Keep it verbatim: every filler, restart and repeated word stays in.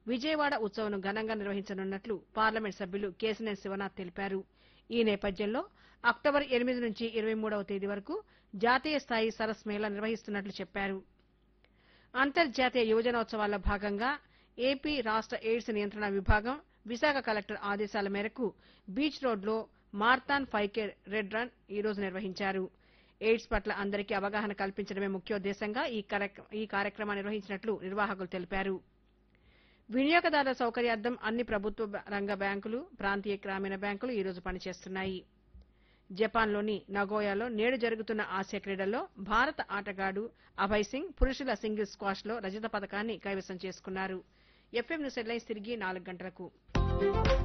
విజయవాడ ఉత్సవ్ను ఘనంగా నిర్వహించనున్నట్లు పార్లమెంట్ సభ్యులు కేశినేని శివనాథ్ తెలిపారు. ఈ నేపథ్యంలో అక్టోబర్ ఎనిమిది నుంచి ఇరవై మూడవ తేదీ వరకు జాతీయ స్థాయి సరస్ మేళా నిర్వహిస్తున్నట్లు చెప్పారు. అంతర్జాతీయ యువజనోత్సవాల్లో భాగంగా ఏపీ రాష్ట ఎయిడ్స్ నియంత్రణ విభాగం విశాఖ కలెక్టర్ ఆదేశాల మేరకు బీచ్ రోడ్లో మార్తాన్ ఫైవ్ కే రెడ్ రన్ ఈ రోజు నిర్వహించారు. ఎయిడ్స్ పట్ల అందరికీ అవగాహన కల్పించడమే ముఖ్యోద్దేశంగా ఈ కార్యక్రమాన్ని నిర్వహించినట్లు నిర్వాహకులు తెలిపారు. వినియోగదారుల సౌకర్యార్థం అన్ని ప్రభుత్వ రంగ బ్యాంకులు, ప్రాంతీయ గ్రామీణ బ్యాంకులు ఈ రోజు పనిచేస్తున్నాయి. జపాన్లోని నగోయాలో నేడు జరుగుతున్న ఆసియా క్రీడల్లో భారత ఆటగాడు అభయ్ సింగ్ పురుషుల సింగిల్స్ స్క్వాష్లో రజత పతకాన్ని కైవసం చేసుకున్నారు. ఎఫ్ఎం న్యూస్ హెడ్లైన్స్ తిరిగి నాలుగు గంటలకు.